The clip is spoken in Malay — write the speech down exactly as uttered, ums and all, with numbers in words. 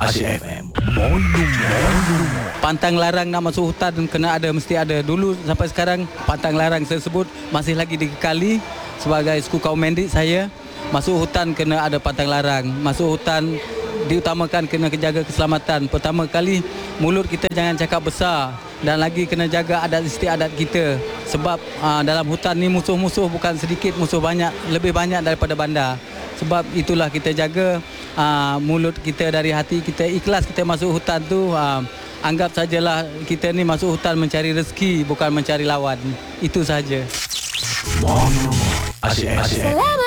Asyik F M. Pantang larang nak masuk hutan kena ada, mesti ada. Dulu sampai sekarang pantang larang tersebut masih lagi dikekali. Sebagai suku kaum Mendik saya, masuk hutan kena ada pantang larang. Masuk hutan diutamakan kena jaga keselamatan. Pertama kali mulut kita jangan cakap besar, dan lagi kena jaga adat istiadat kita. Sebab aa, dalam hutan ni musuh-musuh bukan sedikit, musuh banyak, lebih banyak daripada bandar. Sebab itulah kita jaga aa, mulut kita dari hati kita, ikhlas kita masuk hutan tu. Aa, anggap sajalah kita ni masuk hutan mencari rezeki, bukan mencari lawan. Itu sahaja. Asyik F M.